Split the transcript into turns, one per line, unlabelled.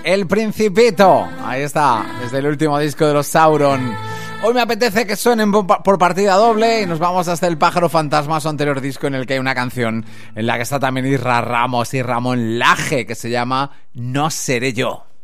El Principito. Ahí está, desde el último disco de los Sauron. Hoy me apetece que suenen por partida doble y nos vamos hasta El Pájaro Fantasma, su anterior disco, en el que hay una canción en la que está también Isra Ramos y Ramón Laje, que se llama No seré yo.